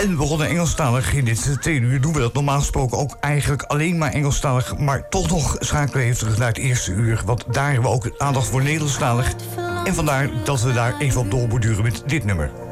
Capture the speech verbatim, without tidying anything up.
En we begonnen Engelstalig. In dit tweede uur doen we dat normaal gesproken ook eigenlijk alleen maar Engelstalig. Maar toch nog schakelen we even terug naar het eerste uur. Want daar hebben we ook aandacht voor Nederlandstalig. En vandaar dat we daar even op door borduren met dit nummer.